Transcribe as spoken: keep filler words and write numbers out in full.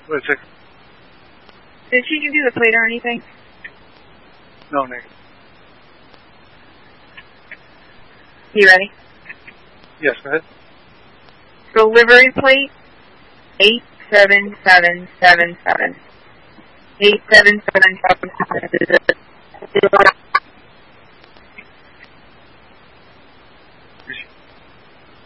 Wait a second. Did she give you the plate or anything? No, Nick. You ready? Yes, go ahead. Delivery plate eight seven seven seven seven. Eight seven seven seven seven.